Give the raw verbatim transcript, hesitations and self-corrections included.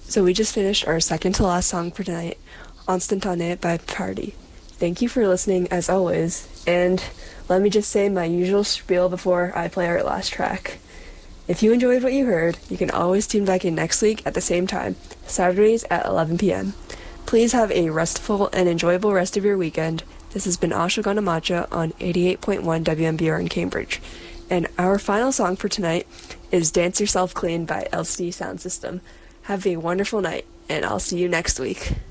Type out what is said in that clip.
So we just finished our second to last song for tonight, Instantane by Party. Thank you for listening as always, and let me just say my usual spiel before I play our last track. If you enjoyed what you heard, you can always tune back in next week at the same time, Saturdays at eleven p.m. Please have a restful and enjoyable rest of your weekend. This has been Ashwagandha Matcha on eighty-eight point one W M B R in Cambridge. And our final song for tonight is Dance Yourself Clean by L C D Sound System. Have a wonderful night, and I'll see you next week.